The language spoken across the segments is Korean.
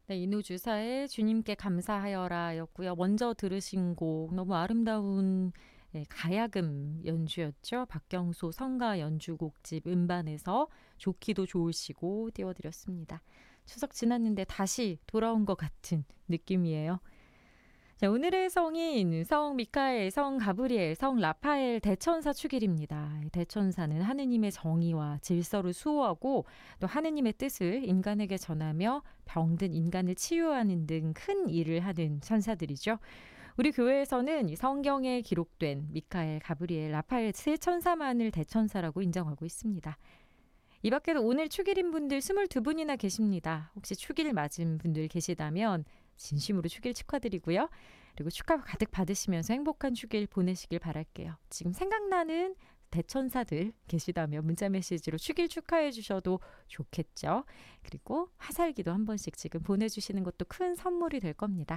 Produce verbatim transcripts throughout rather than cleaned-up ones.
네, 인우주사의 주님께 감사하여라 였고요. 먼저 들으신 곡 너무 아름다운 예, 가야금 연주였죠. 박경소 성가 연주곡집 음반에서 좋기도 좋으시고 띄워드렸습니다. 추석 지났는데 다시 돌아온 것 같은 느낌이에요. 자, 오늘의 성인 성 미카엘, 성 가브리엘, 성 라파엘 대천사 축일입니다. 대천사는 하느님의 정의와 질서를 수호하고 또 하느님의 뜻을 인간에게 전하며 병든 인간을 치유하는 등 큰 일을 하는 천사들이죠. 우리 교회에서는 이 성경에 기록된 미카엘, 가브리엘, 라파엘 세 천사만을 대천사라고 인정하고 있습니다. 이 밖에도 오늘 축일인 분들 스물두 분이나 계십니다. 혹시 축일 맞은 분들 계시다면 진심으로 축일 축하드리고요. 그리고 축하 가득 받으시면서 행복한 축일 보내시길 바랄게요. 지금 생각나는 대천사들 계시다면 문자 메시지로 축일 축하해 주셔도 좋겠죠. 그리고 화살기도 한 번씩 지금 보내주시는 것도 큰 선물이 될 겁니다.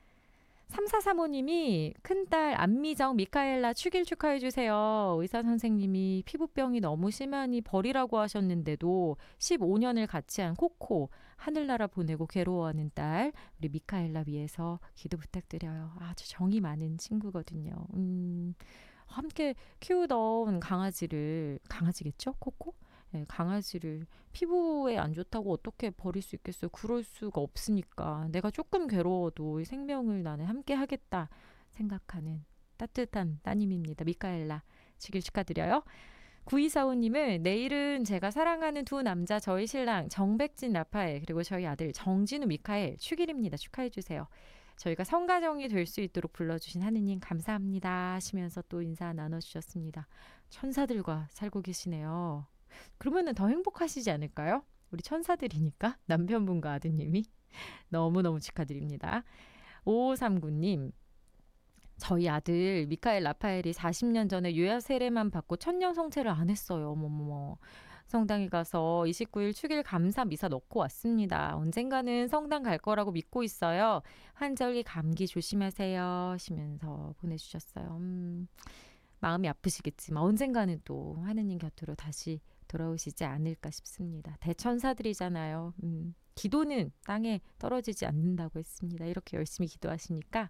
삼사삼오님이 큰딸 안미정 미카엘라 축일 축하해 주세요. 의사 선생님이 피부병이 너무 심하니 버리라고 하셨는데도 십오 년을 같이 한 코코 하늘나라 보내고 괴로워하는 딸 우리 미카엘라 위해서 기도 부탁드려요. 아주 정이 많은 친구거든요. 음, 함께 키우던 강아지를 강아지겠죠? 코코? 네, 강아지를 피부에 안 좋다고 어떻게 버릴 수 있겠어요? 그럴 수가 없으니까 내가 조금 괴로워도 이 생명을 나는 함께 하겠다 생각하는 따뜻한 따님입니다. 미카엘라 축일 축하드려요. 구이사오님은 내일은 제가 사랑하는 두 남자 저희 신랑 정백진 라파엘 그리고 저희 아들 정진우 미카엘 축일입니다. 축하해 주세요. 저희가 성가정이 될 수 있도록 불러주신 하느님 감사합니다 하시면서 또 인사 나눠주셨습니다. 천사들과 살고 계시네요. 그러면은 더 행복하시지 않을까요? 우리 천사들이니까 남편분과 아드님이 너무너무 축하드립니다. 오오삼구님 저희 아들 미카엘 라파엘이 사십 년 전에 유아 세례만 받고 천년 성체를 안 했어요. 어머머머. 성당에 가서 이십구 일 축일 감사 미사 넣고 왔습니다. 언젠가는 성당 갈 거라고 믿고 있어요. 환절기 감기 조심하세요 하시면서 보내주셨어요. 음, 마음이 아프시겠지만 언젠가는 또 하느님 곁으로 다시 돌아오시지 않을까 싶습니다. 대천사들이잖아요. 음, 기도는 땅에 떨어지지 않는다고 했습니다. 이렇게 열심히 기도하시니까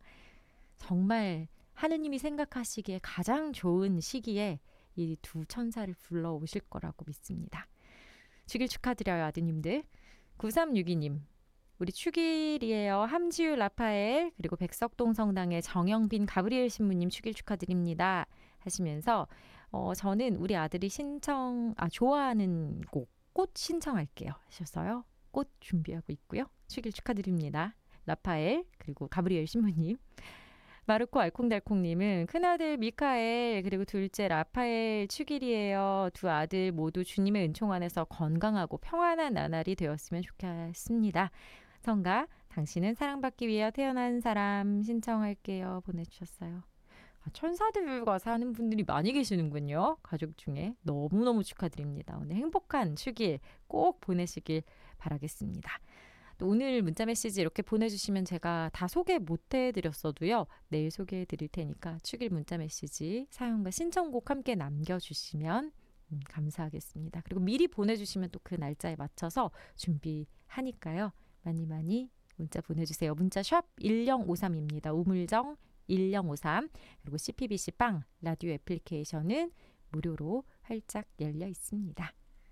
정말 하느님이 생각하시기에 가장 좋은 시기에 이 두 천사를 불러오실 거라고 믿습니다. 축일 축하드려요 아드님들. 구삼육이님 우리 축일이에요. 함지유 라파엘 그리고 백석동 성당의 정영빈 가브리엘 신부님 축일 축하드립니다 하시면서 어, 저는 우리 아들이 신청 아 좋아하는 곡 꽃 신청할게요 하셨어요. 꽃 준비하고 있고요. 축일 축하드립니다. 라파엘 그리고 가브리엘 신부님. 마르코 알콩달콩님은 큰아들 미카엘 그리고 둘째 라파엘 축일이에요. 두 아들 모두 주님의 은총 안에서 건강하고 평안한 나날이 되었으면 좋겠습니다. 성가 당신은 사랑받기 위해 태어난 사람 신청할게요 보내주셨어요. 아, 천사들과 사는 분들이 많이 계시는군요. 가족 중에 너무너무 축하드립니다. 오늘 행복한 축일 꼭 보내시길 바라겠습니다. 또 오늘 문자메시지 이렇게 보내주시면 제가 다 소개 못해드렸어도요. 내일 소개해드릴 테니까 축일 문자메시지 사연과 신청곡 함께 남겨주시면 음, 감사하겠습니다. 그리고 미리 보내주시면 또 그 날짜에 맞춰서 준비하니까요. 많이 많이 문자 보내주세요. 문자 샵 일공오삼입니다. 우물정 일공오삼 그리고 씨피비씨 빵 라디오 애플리케이션은 무료로 활짝 열려 있습니다.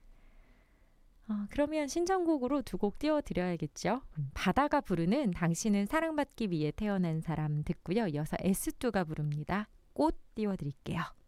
어, 그러면 신청곡으로 두 곡 띄워드려야겠죠. 바다가 부르는 당신은 사랑받기 위해 태어난 사람 듣고요. 이어서 에스투가 부릅니다. 꽃 띄워드릴게요.